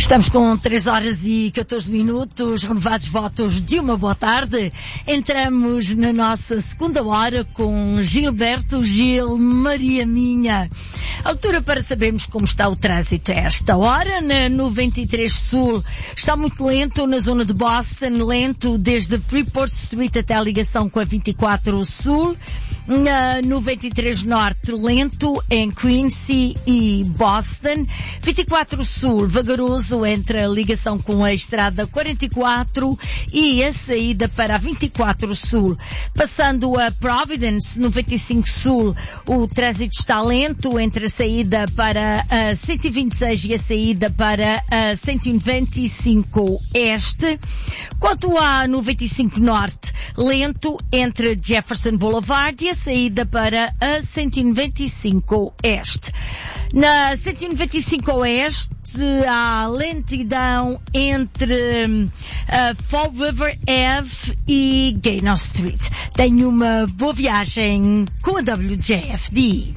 Estamos com 3 horas e 14 minutos, renovados votos de uma boa tarde. Entramos na nossa segunda hora com Gilberto Gil, Maria Minha. Altura para sabermos como está o trânsito a esta hora. Na 93 Sul está muito lento, na zona de Boston, lento desde Freeport Street até a ligação com a 24 Sul. Na 93 Norte, lento em Quincy e Boston. 24 Sul, vagaroso entre a ligação com a estrada 44 e a saída para a 24 Sul. Passando a Providence, 95 Sul, o trânsito está lento entre a saída para a 126 e a saída para a 125 Este. Quanto à 95 Norte, lento entre Jefferson Boulevard e a saída para a 195 Este. Na 195 Oeste, há lentidão entre Fall River Ave e Gaynor Street. Tenha uma boa viagem com a WJFD.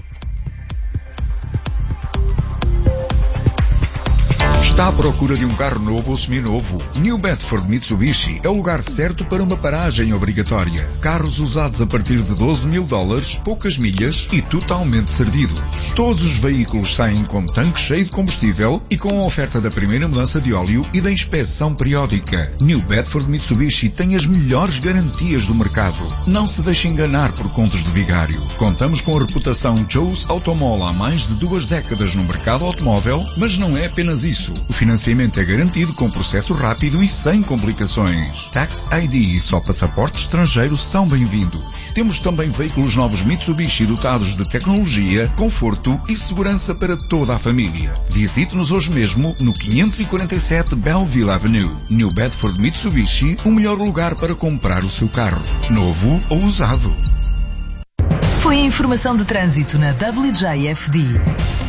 Está à procura de um carro novo ou seminovo? New Bedford Mitsubishi é o lugar certo para uma paragem obrigatória. Carros usados a partir de $12.000, poucas milhas e totalmente servidos. Todos os veículos saem com tanque cheio de combustível e com a oferta da primeira mudança de óleo e da inspeção periódica. New Bedford Mitsubishi tem as melhores garantias do mercado. Não se deixe enganar por contos de vigário. Contamos com a reputação Joe's Automall há mais de 2 décadas no mercado automóvel, mas não é apenas isso. O financiamento é garantido com processo rápido e sem complicações. Tax ID e só passaportes estrangeiros são bem-vindos. Temos também veículos novos Mitsubishi dotados de tecnologia, conforto e segurança para toda a família. Visite-nos hoje mesmo no 547 Belleville Avenue. New Bedford Mitsubishi, o melhor lugar para comprar o seu carro, novo ou usado. Foi a informação de trânsito na WJFD.